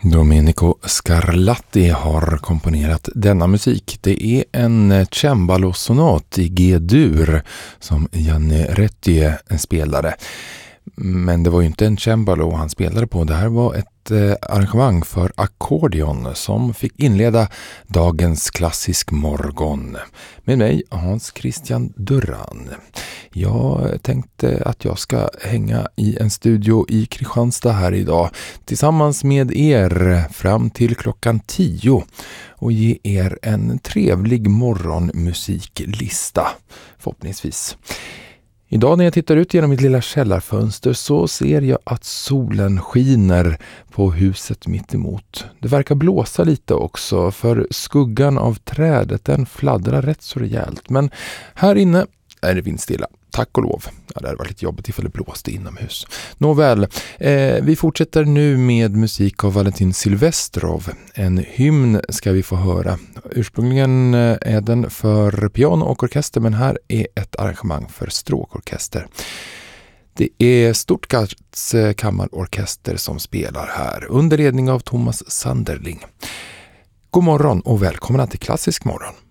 Domenico Scarlatti har komponerat denna musik. Det är en cembalosonat i G-dur som Gianni Rettie spelade. Men det var ju inte en cembalo han spelade på. Det här var ett arrangemang för ackordion som fick inleda dagens klassisk morgon. Med mig Hans Christian Durran. Jag tänkte att jag ska hänga i en studio i Kristianstad här idag tillsammans med er fram till klockan 10 och ge er en trevlig morgonmusiklista förhoppningsvis. Idag när jag tittar ut genom mitt lilla källarfönster så ser jag att solen skiner på huset mitt emot. Det verkar blåsa lite också för skuggan av trädet den fladdrar rätt så rejält. Men här inne är det vindstilla. Tack och lov. Ja, det hade varit lite jobbigt ifall det blåste inomhus. Nåväl, vi fortsätter nu med musik av Valentin Silvestrov. En hymn ska vi få höra. Ursprungligen är den för piano och orkester, men här är ett arrangemang för stråkorkester. Det är Stuttgarts kammarorkester som spelar här under ledning av Thomas Sanderling. God morgon och välkomna till Klassisk morgon.